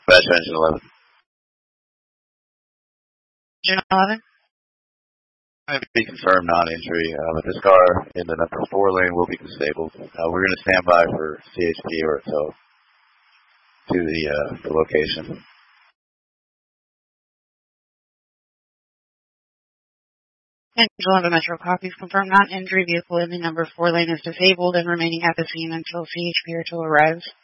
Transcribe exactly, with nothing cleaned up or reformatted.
Dispatch engine eleven. Engine eleven? Be confirmed non-injury, uh, but this car in the number four lane will be disabled. Uh, we're going to stand by for C H P or so to the, uh, the location. Engine eleven Metro copies. Confirmed non-injury vehicle in the number four lane is disabled and remaining at the scene until C H P or tow arrives.